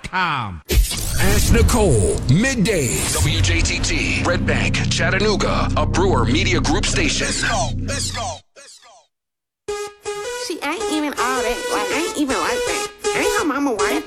AskNicole.com. Ask Nicole, middays. WJTT, Red Bank, Chattanooga, a Brewer Media Group station. Let's go. She ain't even all that. Like, I ain't even like that. Ain't her mama white.